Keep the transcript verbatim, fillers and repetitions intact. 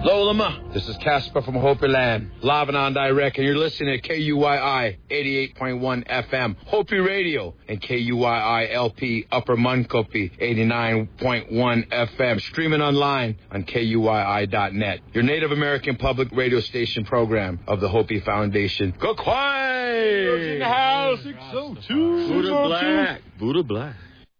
Lolama, this is Casper from Hopi Land, live and on direct, and you're listening to K U Y I eighty-eight point one F M, Hopi Radio, and K U Y I L P Upper Munkopi eighty-nine point one F M, streaming online on K U Y I dot net, your Native American public radio station program of the Hopi Foundation. Go quiet! In the house, six oh two. Buddha Black. Buddha Black.